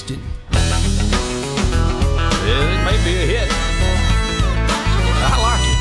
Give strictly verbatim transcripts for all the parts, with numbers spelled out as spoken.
Boston. Well, it may be a hit. I like it.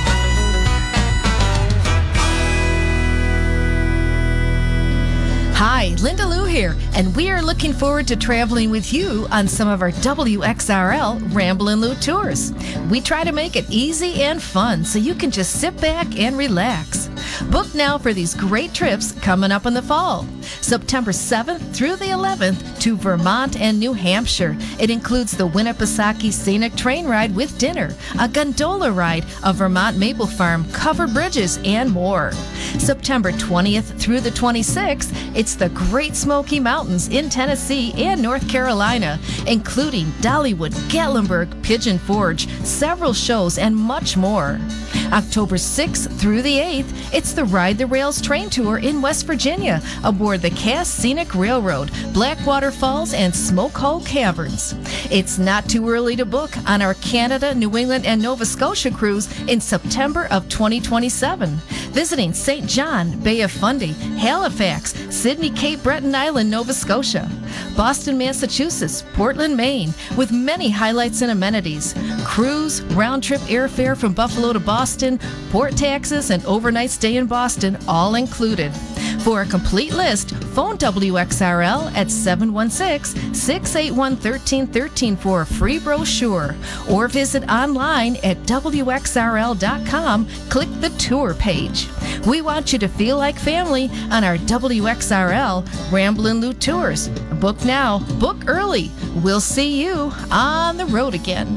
Hi, Linda Lou here, and we are looking forward to traveling with you on some of our W X R L Ramblin' Lou tours. We try to make it easy and fun so you can just sit back and relax. Book now for these great trips coming up in the fall. September seventh through the eleventh to Vermont and New Hampshire. It includes the Winnipesaukee Scenic Train Ride with dinner, a gondola ride, a Vermont maple farm, covered bridges, and more. September twentieth through the twenty-sixth, it's the Great Smoky Mountains in Tennessee and North Carolina, including Dollywood, Gatlinburg, Pigeon Forge, several shows, and much more. October sixth through the eighth, it's the Ride the Rails train tour in West Virginia aboard the Cass Scenic Railroad, Blackwater Falls, and Smoke Hole Caverns. It's not too early to book on our Canada, New England, and Nova Scotia cruise in September of twenty twenty-seven. Visiting Saint John, Bay of Fundy, Halifax, Sydney, Cape Breton Island, Nova Scotia, Boston, Massachusetts, Portland, Maine, with many highlights and amenities. Cruise, round-trip airfare from Buffalo to Boston, port taxes, and overnight stay in Boston, all included. For a complete list, phone W X R L at seven one six, six eight one, one three one three for a free brochure, or visit online at W X R L dot com, click the tour page. We want you to feel like family on our W X R L Ramblin' Lou tours. Book now, book early. We'll see you on the road again.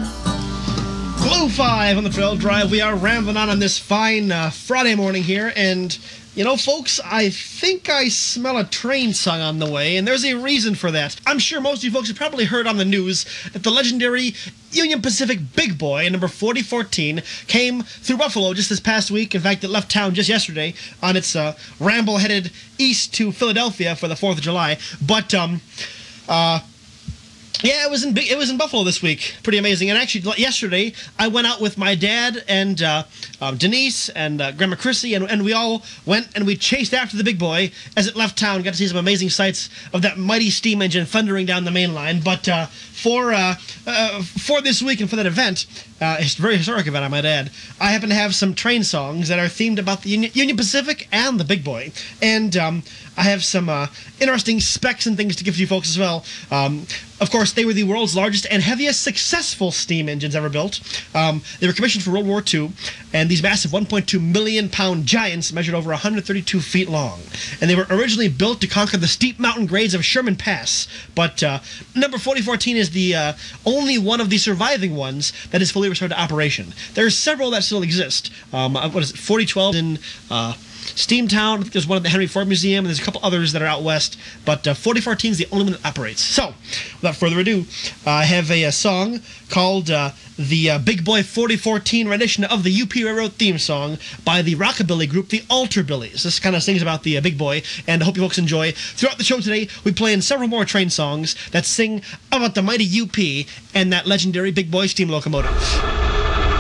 Glue five on the Trail Drive. We are rambling on on this fine uh, Friday morning here, and you know, folks, I think I smell a train song on the way, and there's a reason for that. I'm sure most of you folks have probably heard on the news that the legendary Union Pacific Big Boy, number forty fourteen, came through Buffalo just this past week. In fact, it left town just yesterday on its uh, ramble headed east to Philadelphia for the fourth of July. But, um, uh, yeah, it was in it was in Buffalo this week. Pretty amazing. And actually, yesterday, I went out with my dad and uh, uh, Denise and uh, Grandma Chrissy, and, and we all went and we chased after the Big Boy as it left town. Got to see some amazing sights of that mighty steam engine thundering down the main line. But uh, for uh, uh, for this week and for that event, uh, it's a very historic event, I might add, I happen to have some train songs that are themed about the Union, Union Pacific and the Big Boy. And um, I have some uh, interesting specs and things to give to you folks as well. Um, of course, they were the world's largest and heaviest successful steam engines ever built. Um, they were commissioned for World War Two, and these massive one point two million pound giants measured over one hundred thirty-two feet long. And they were originally built to conquer the steep mountain grades of Sherman Pass. But uh, number forty fourteen is the uh, only one of the surviving ones that is fully restored to operation. There's several that still exist. Um, what is it, forty twelve in Uh, Steamtown. I think there's one at the Henry Ford Museum, and there's a couple others that are out west, but uh, forty fourteen is the only one that operates. So, without further ado, uh, I have a, a song called uh, the uh, Big Boy forty fourteen rendition of the U P Railroad theme song by the rockabilly group, the Alterbillys. This kind of sings about the uh, Big Boy, and I hope you folks enjoy. Throughout the show today, we play in several more train songs that sing about the mighty U P and that legendary Big Boy steam locomotive.